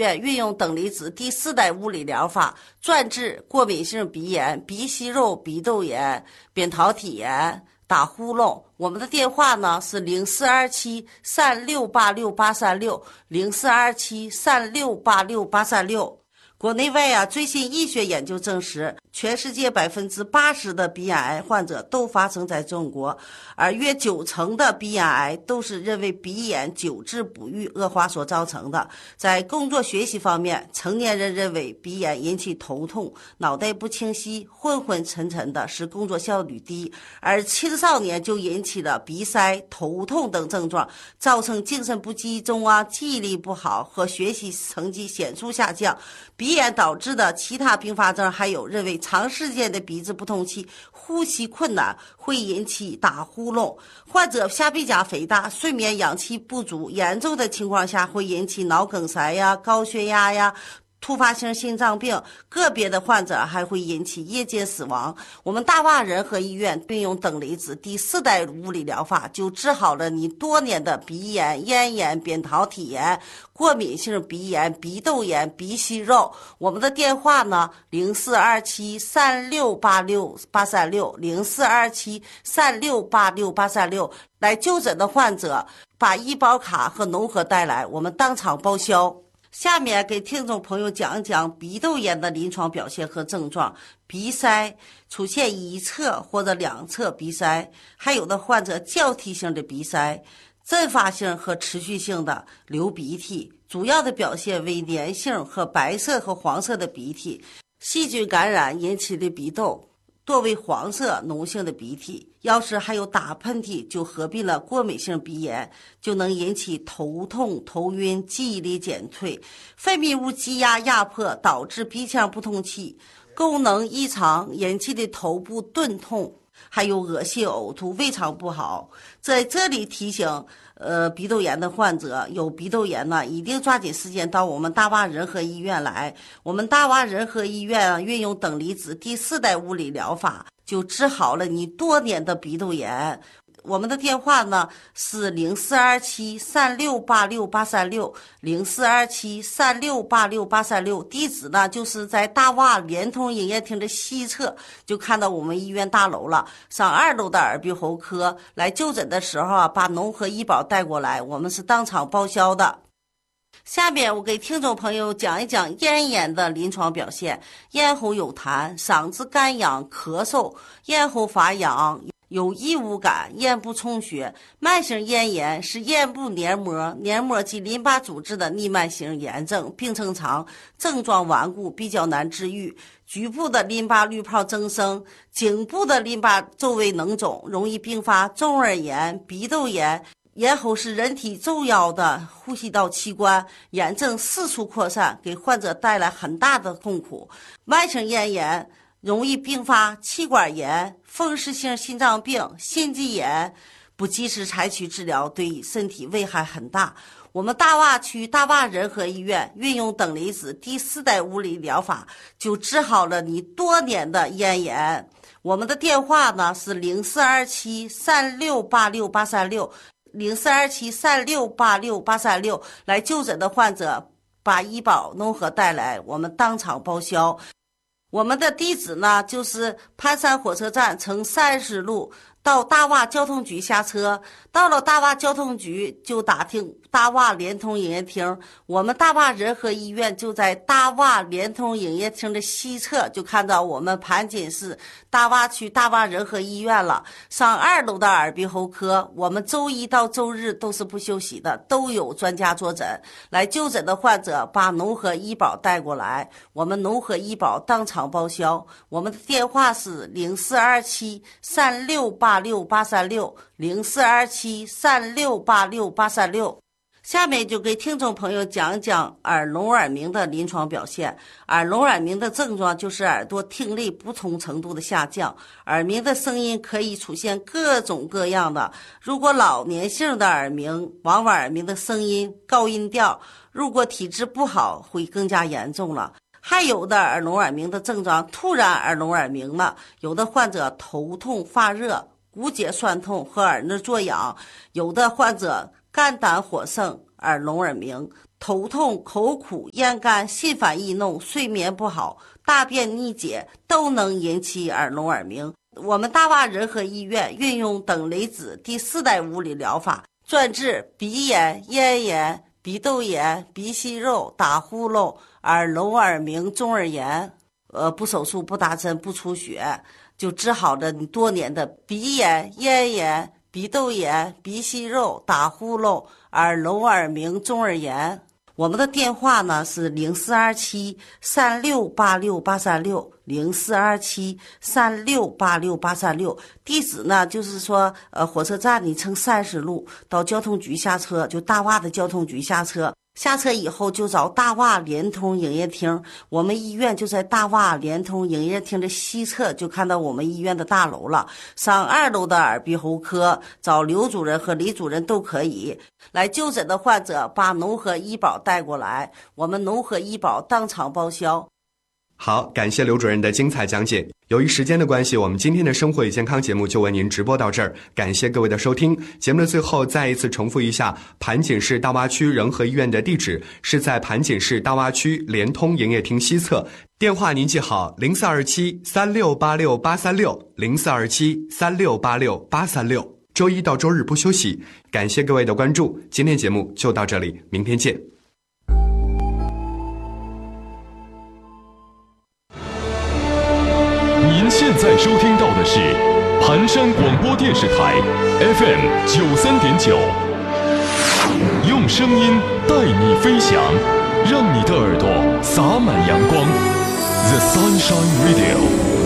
院运用等离子第4代物理疗法，专治过敏性鼻炎、鼻息肉、鼻窦炎、扁桃体炎、打呼噜。我们的电话呢是0427-3686836，0427-3686836。国内外啊，最新医学研究证实，全世界80%的鼻咽癌患者都发生在中国，而约90%的鼻咽癌都是因为鼻炎久治不愈恶化所造成的。在工作学习方面，成年人认为鼻炎引起头痛、脑袋不清晰、昏昏沉沉的，使工作效率低；而青少年就引起了鼻塞、头痛等症状，造成精神不集中啊、记忆力不好和学习成绩显著下降。鼻炎导致的其他并发症还有认为长时间的鼻子不通气、呼吸困难会引起打呼噜，患者下鼻甲肥大、睡眠氧气不足，严重的情况下会引起脑梗塞呀、高血压呀、突发性心脏病，个别的患者还会引起夜间死亡。我们大洼仁和医院运用等离子第4代物理疗法，就治好了你多年的鼻炎、咽炎、扁桃体炎、过敏性鼻炎、鼻窦炎、鼻息肉。我们的电话呢，0427-3686836，0427-3686836。来就诊的患者把医保卡和农合带来，我们当场报销。下面给听众朋友讲一讲鼻窦炎的临床表现和症状。鼻塞出现一侧或者两侧鼻塞，还有的患者交替性的鼻塞，阵发性和持续性的流鼻涕，主要的表现为粘性和白色和黄色的鼻涕，细菌感染引起的鼻窦多为黄色脓性的鼻涕。要是还有打喷嚏，就合并了过敏性鼻炎，就能引起头痛、头晕、记忆力减退，分泌物积压压迫，导致鼻腔不通气，功能异常引起的头部钝痛，还有恶心呕吐、胃肠不好。在这里提醒鼻窦炎的患者，有鼻窦炎呢，一定抓紧时间到我们大洼仁和医院来。我们大洼仁和医院运用等离子第4代物理疗法，就治好了你多年的鼻窦炎。我们的电话呢是0427-3686836，0427-3686836，地址呢就是在大洼联通营业厅的西侧，就看到我们医院大楼了。上2楼的耳鼻喉科，来就诊的时候啊，把农合医保带过来，我们是当场报销的。下面我给听众朋友讲一讲咽炎的临床表现。咽喉有痰，嗓子干痒、咳嗽，咽喉发痒，有异物感，咽部充血。慢性咽炎是咽部黏膜及淋巴组织的逆慢性炎症，病程长，症状顽固，比较难治愈。局部的淋巴滤泡增生，颈部的淋巴周围脓肿，容易并发中耳炎、鼻窦炎。咽喉是人体重要的呼吸道器官，炎症四处扩散，给患者带来很大的痛苦。慢性咽炎容易并发气管炎、风湿性心脏病、心肌炎，不及时采取治疗，对身体危害很大。我们大洼区大洼仁和医院运用等离子第4代物理疗法，就治好了你多年的咽炎。我们的电话呢是0427-3686836，0427-3686836，来就诊的患者把医保农合带来，我们当场报销。我们的地址呢就是盘山火车站乘30路到大洼交通局下车，到了大洼交通局就打听大洼联通营业厅。我们大洼仁和医院就在大洼联通营业厅的西侧，就看到我们盘锦市大洼区大洼仁和医院了。上2楼的耳鼻喉科，我们周一到周日都是不休息的，都有专家坐诊。来就诊的患者把农合医保带过来，我们农合医保当场报销。我们的电话是0427-3686836，0427-3686836。下面就给听众朋友讲一讲耳聋耳鸣的临床表现。耳聋耳鸣的症状就是耳朵听力不同程度的下降，耳鸣的声音可以出现各种各样的。如果老年性的耳鸣，往往耳鸣的声音高音调，如果体质不好会更加严重了。还有的耳聋耳鸣的症状突然耳聋耳鸣了，有的患者头痛发热、骨节酸痛和耳内作痒，有的患者肝胆火盛、耳聋耳鸣。 头痛、口苦、咽干、心烦易怒、睡眠不好、大便逆解都能引起耳聋耳鸣。我们大洼仁和医院运用等离子第4代物理疗法，专治鼻炎、咽炎、鼻窦炎、鼻息肉、打呼噜、耳聋耳鸣、中耳炎。不手术、不打针、不出血，就治好了你多年的鼻炎、咽炎、鼻窦炎、鼻息肉、打呼噜、耳聋耳鸣、中耳炎。我们的电话呢是0427-3686-836，0427-3686-836。地址呢就是说，火车站你乘30路到交通局下车，就大洼的交通局下车。下车以后就找大洼联通营业厅，我们医院就在大洼联通营业厅的西侧，就看到我们医院的大楼了。上2楼的耳鼻喉科，找刘主任和李主任都可以。来就诊的患者把农合医保带过来，我们农合医保当场报销。 好，感谢刘主任的精彩讲解。由于时间的关系，我们今天的生活与健康节目就为您直播到这儿，感谢各位的收听。节目的最后再一次重复一下，盘锦市大洼区仁和医院的地址是在盘锦市大洼区联通营业厅西侧，电话您记好0427-3686-836，0427-3686-836。周一到周日不休息。感谢各位的关注，今天节目就到这里，明天见。 您现在收听到的是盘山广播电视台 FM 93.9，用声音带你飞翔，让你的耳朵洒满阳光。The Sunshine Radio。